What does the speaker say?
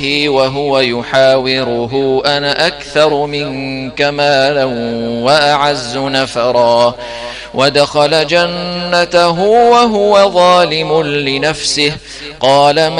وهو يحاوره أنا أكثر منك مالا وأعز نفرا ودخل جنته وهو ظالم لنفسه قال